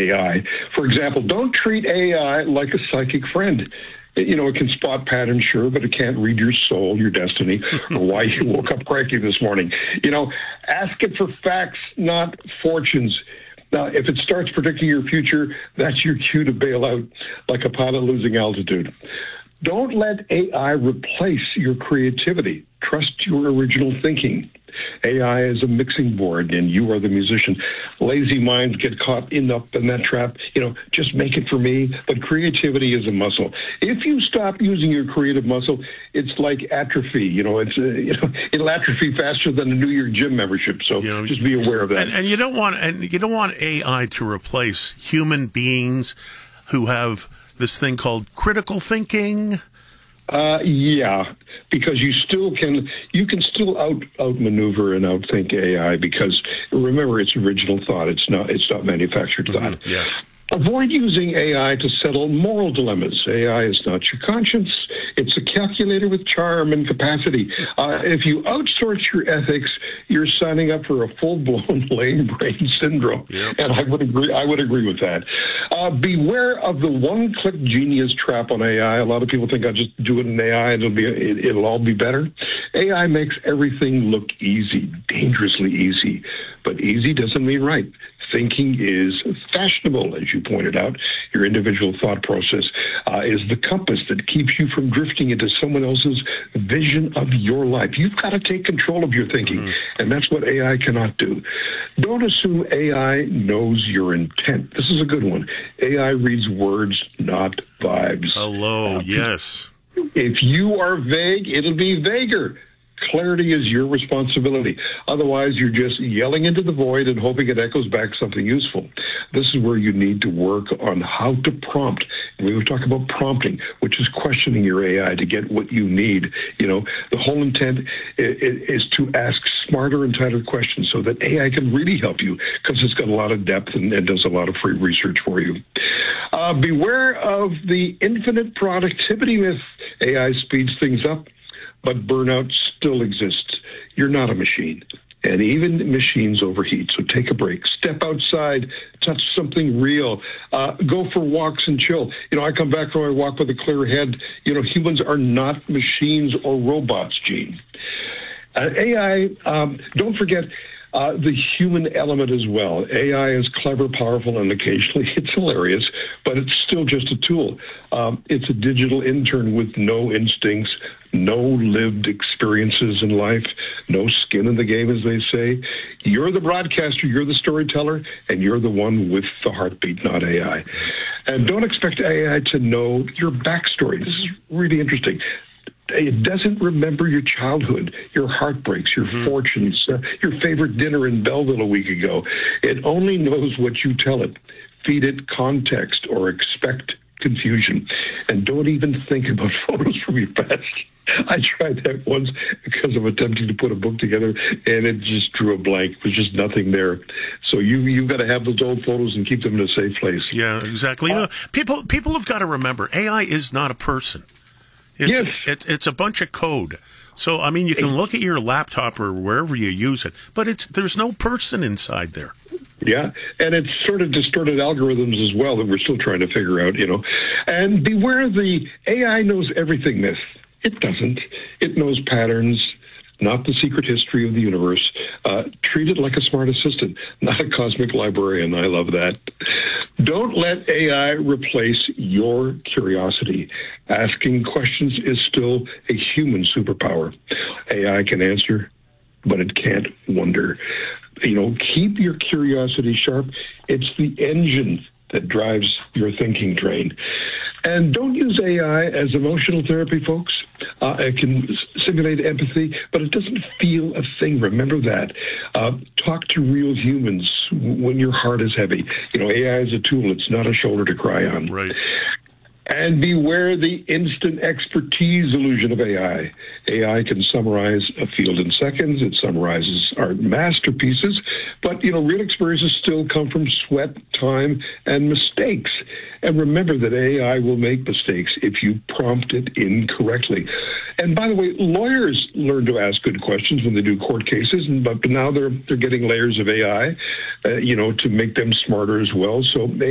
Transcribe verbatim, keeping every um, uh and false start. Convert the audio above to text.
A I. For example, don't treat A I like a psychic friend. You know, it can spot patterns, sure, but it can't read your soul, your destiny, or why you woke up cranky this morning. You know, ask it for facts, not fortunes. Now, if it starts predicting your future, that's your cue to bail out like a pilot losing altitude. Don't let A I replace your creativity. Trust your original thinking. A I is a mixing board, and you are the musician. Lazy minds get caught in up in that trap. You know, just make it for me. But creativity is a muscle. If you stop using your creative muscle, it's like atrophy. You know, it's uh, you know it'll atrophy faster than a New Year gym membership. So you know, just be aware of that. And, and you don't want and you don't want A I to replace human beings who have this thing called critical thinking. Uh, yeah, because you still can, you can still out outmaneuver and outthink A I because remember its original thought. It's not, it's not manufactured thought. Mm-hmm. Yeah. Avoid using A I to settle moral dilemmas. A I is not your conscience. It's a calculator with charm and capacity. Uh, if you outsource your ethics, you're signing up for a full-blown lame brain syndrome. Yep. And I would agree. I would agree with that. Uh, beware of the one-click genius trap on A I. A lot of people think I'll just do it in A I and it'll be it, it'll all be better. A I makes everything look easy, dangerously easy. But easy doesn't mean right. Thinking is fashionable, as you pointed out. Your individual thought process uh, is the compass that keeps you from drifting into someone else's vision of your life. You've got to take control of your thinking, mm-hmm. and that's what A I cannot do. Don't assume A I knows your intent. This is a good one. A I reads words, not vibes. Hello, uh, yes. If you are vague, it'll be vaguer. Clarity is your responsibility. Otherwise, you're just yelling into the void and hoping it echoes back something useful. This is where you need to work on how to prompt. And we would talk about prompting, which is questioning your A I to get what you need. You know, the whole intent is to ask smarter and tighter questions so that A I can really help you because it's got a lot of depth and, and does a lot of free research for you. Uh, beware of the infinite productivity myth. A I speeds things up, but burnout still exists. You're not a machine, and even machines overheat. So take a break, step outside, touch something real, uh, go for walks and chill. You know, I come back from my walk with a clear head. You know, humans are not machines or robots, Gene. Uh, A I, um, don't forget, Uh, the human element as well. A I is clever, powerful, and occasionally it's hilarious, but it's still just a tool. Um, it's a digital intern with no instincts, no lived experiences in life, no skin in the game, as they say. You're the broadcaster, you're the storyteller, and you're the one with the heartbeat, not A I. And don't expect A I to know your backstory. This is really interesting. It doesn't remember your childhood, your heartbreaks, your mm-hmm. fortunes, uh, your favorite dinner in Belleville a week ago. It only knows what you tell it. Feed it context or expect confusion. And don't even think about photos from your past. I tried that once because of attempting to put a book together, and it just drew a blank. There's just nothing there. So you, you've got to have those old photos and keep them in a safe place. Yeah, exactly. Uh, you know, people, people have got to remember, A I is not a person. It's, yes. It, it's a bunch of code. So, I mean, you can look at your laptop or wherever you use it, but it's there's no person inside there. Yeah, and it's sort of distorted algorithms as well that we're still trying to figure out, you know. And beware the A I knows everything myth. It doesn't. It knows patterns, not the secret history of the universe. Uh, treat it like a smart assistant, not a cosmic librarian. I love that. Don't let A I replace your curiosity. Asking questions is still a human superpower. A I can answer, but it can't wonder. You know, keep your curiosity sharp. It's the engine that drives your thinking train. And don't use A I as emotional therapy, folks. Uh, it can simulate empathy, but it doesn't feel a thing. Remember that. Uh, talk to real humans when your heart is heavy. You know, A I is a tool. It's not a shoulder to cry on. Right. And beware the instant expertise illusion of A I. A I can summarize a field in seconds. It summarizes art masterpieces. But, you know, real experiences still come from sweat, time, and mistakes. And remember that A I will make mistakes if you prompt it incorrectly. And by the way, lawyers learn to ask good questions when they do court cases, and, but now they're they're getting layers of A I, uh, you know, to make them smarter as well. So